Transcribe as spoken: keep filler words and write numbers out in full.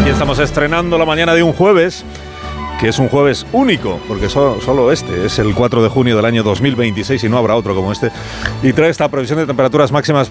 Aquí estamos estrenando la mañana de un jueves, que es un jueves único, porque solo, solo este es el cuatro de junio del año dos mil veintiséis y no habrá otro como este, y trae esta previsión de temperaturas máximas